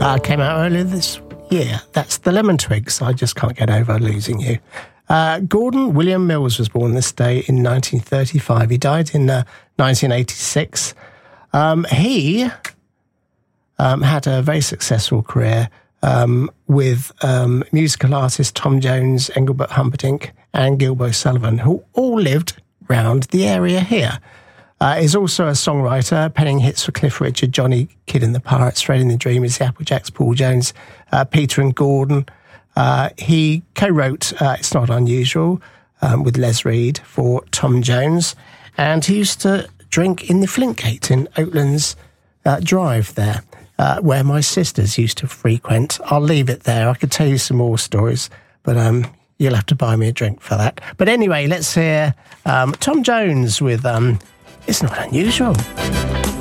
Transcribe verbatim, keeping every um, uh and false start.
Uh, came out earlier this year. That's the Lemon Twigs. I just can't get over losing you. Uh, Gordon William Mills was born this day in nineteen thirty-five. He died in uh, nineteen eighty-six. Um, he um, had a very successful career um, with um, musical artists Tom Jones, Engelbert Humperdinck and Gilbo Sullivan, who all lived round the area here. Uh, he's also a songwriter, penning hits for Cliff Richard, Johnny Kidd and the Pirates, Fred and the Dreamers, the Applejacks, Paul Jones, uh, Peter and Gordon. Uh, he co-wrote uh, It's Not Unusual um, with Les Reed for Tom Jones, and he used to drink in the Flintgate in Oatlands uh, Drive there, uh, where my sisters used to frequent. I'll leave it there. I could tell you some more stories, but um, you'll have to buy me a drink for that. But anyway, let's hear um, Tom Jones with... Um, It's Not Unusual.